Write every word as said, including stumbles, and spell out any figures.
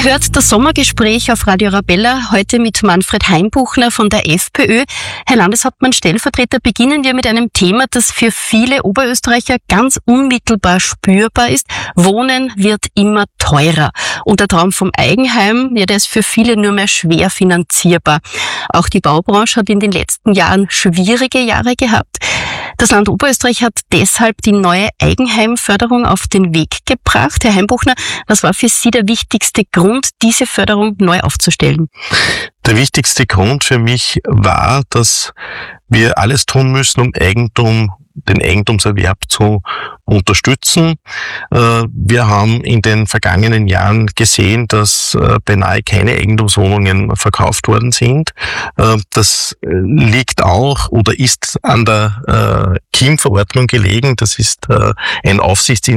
hört das Sommergespräch auf Radio Arabella, heute mit Manfred Heimbuchner von der FPÖ. Herr Landeshauptmann, Stellvertreter, beginnen wir mit einem Thema, das für viele Oberösterreicher ganz unmittelbar spürbar ist. Wohnen wird immer teurer. Und der Traum vom Eigenheim, ja, der ist für viele nur mehr schwer finanzierbar. Auch die Baubranche hat in den letzten Jahren schwierige Jahre gehabt. Das Land Oberösterreich hat deshalb die neue Eigenheimförderung auf den Weg gebracht. Herr Heimbuchner, was war für Sie der wichtigste Grund, diese Förderung neu aufzustellen? Der wichtigste Grund für mich war, dass wir alles tun müssen, um Eigentum, den Eigentumserwerb zu unterstützen. Wir haben in den vergangenen Jahren gesehen, dass beinahe keine Eigentumswohnungen verkauft worden sind. Das liegt auch oder ist an der K I M-Verordnung gelegen. Das ist ein Aufsichtsinstitut